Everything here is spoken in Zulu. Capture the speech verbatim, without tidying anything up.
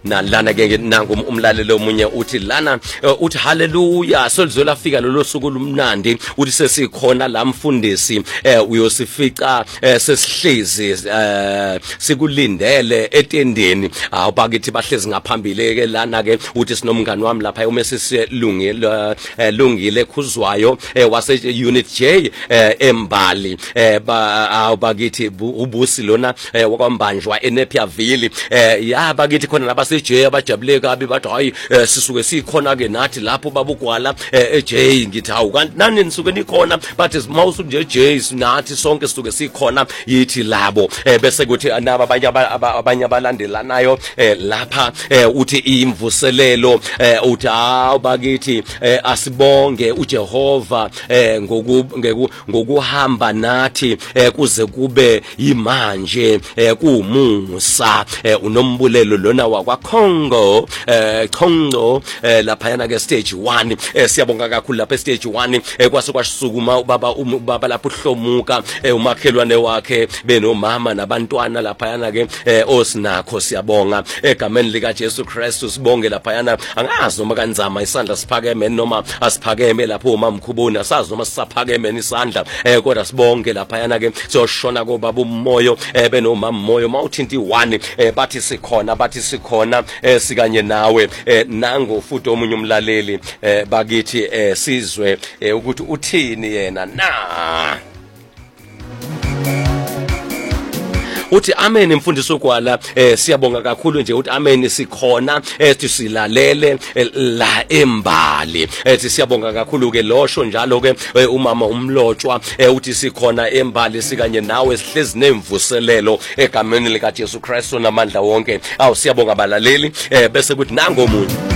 na lana ke nangu umlalelo omunye uthi lana uthi haleluya solizwela fika lolo suku lumnandi uthi sesikhona la mfundisi uyosifica sesihlezi sikulindele etendeni awubakithi bahlezi ngaphambili ke lana ke uthi sinomngani wami lapha umesisi lungile lungile khuzwayo wase unit J eMbali awubakithi ubusi lona wakwambanjwa eNepiaville ya bakithi khona nabase J abajabule kabi bathi hayi sisuke sikhona ke nathi lapho babugwala eJ ngithi hawu kanti nani nisuke nikhona bathi mawusu nje J nathi sonke sisuke sikhona yithi labo bese kuthi naba abanye abanye abalandelanayo lapha uthi imvuselelo uthi hawu bakithi asibonge uJehova ngokuhamba nathi kuze kube yimanje kuumusa unombulelo lona wakwaKhongo Khongo lapha yana ke stage one siyabonga kakhulu lapha stage one kwase kwasukuma ubaba ubaba lapho uhlomuka umakhelwane wakhe benomama nabantwana lapha yana ke osinakho siyabonga egameni lika Jesu Christ sibonge lapha yana angazi noma kanzama isandla siphakeme noma asiphakeme lapho umamkhubuni asazi noma sisaphakeme isandla kodwa sibonge lapha yana ke siyoshona kobaba umoyo benomama moyo mawuthinti one bathi sikhona bathi sikhona sikanye nawe nango futhi omunye umlaleli bakithi sizwe ukuthi uthini yena na uthi amen mfundisi ogwala siyabonga kakhulu nje uthi amen sikhona ethi silalele la eMbali ethi siyabonga kakhulu ke losho njalo ke umama umlotshwa uthi sikhona eMbali sikanye nawe sihlezi nemvuselelo egameni lika Jesu Christ namandla wonke awu siyabonga abalaleli bese kuthi nango umuntu